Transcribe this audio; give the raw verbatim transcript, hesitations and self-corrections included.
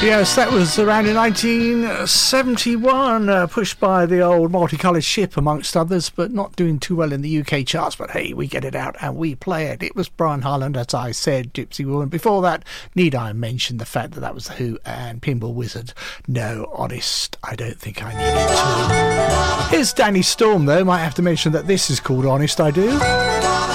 Yes, that was around in nineteen seventy-one, uh, pushed by the old Multicoloured Ship, amongst others, but not doing too well in the U K charts. But hey, we get it out and we play it. It was Brian Harland, as I said, Gypsy Woman. Before that, need I mention the fact that that was The Who and Pinball Wizard? No, honest, I don't think I needed to. Here's Danny Storm, though. Might have to mention that this is called Honest, I Do.